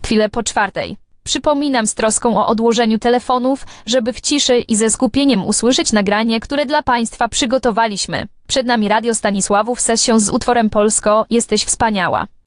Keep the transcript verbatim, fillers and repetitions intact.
chwilę po czwartej. Przypominam z troską o odłożeniu telefonów, żeby w ciszy i ze skupieniem usłyszeć nagranie, które dla Państwa przygotowaliśmy. Przed nami Radio Stanisławów Session z utworem Polsko, jesteś wspaniała.